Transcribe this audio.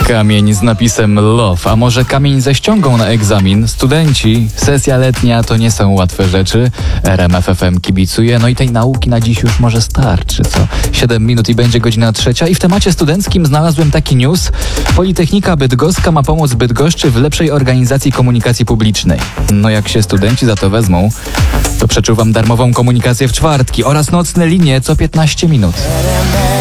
Kamień z napisem love, a może kamień ze ściągą na egzamin? Studenci, sesja letnia to nie są łatwe rzeczy. RMF FM kibicuje, no i tej nauki na dziś już może starczy, co? 7 minut i będzie godzina 3. I w temacie studenckim znalazłem taki news. Politechnika Bydgoska ma pomóc Bydgoszczy w lepszej organizacji komunikacji publicznej. No jak się studenci za to wezmą, to przeczuwam darmową komunikację w czwartki oraz nocne linie co 15 minut.